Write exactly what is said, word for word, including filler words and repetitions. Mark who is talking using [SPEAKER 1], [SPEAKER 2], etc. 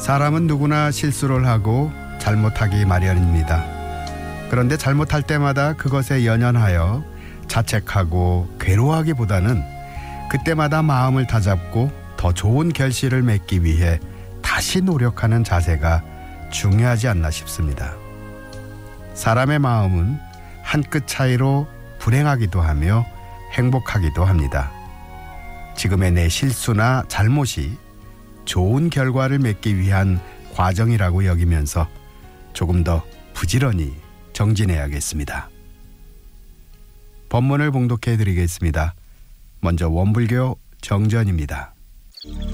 [SPEAKER 1] 사람은 누구나 실수를 하고 잘못하기 마련입니다. 그런데 잘못할 때마다 그것에 연연하여 자책하고 괴로워하기보다는 그때마다 마음을 다잡고 더 좋은 결실을 맺기 위해 다시 노력하는 자세가 중요하지 않나 싶습니다. 사람의 마음은 한 끗 차이로 불행하기도 하며 행복하기도 합니다. 지금의 내 실수나 잘못이 좋은 결과를 맺기 위한 과정이라고 여기면서 조금 더 부지런히 정진해야겠습니다. 본문을 봉독해 드리겠습니다. 먼저 원불교 정전입니다.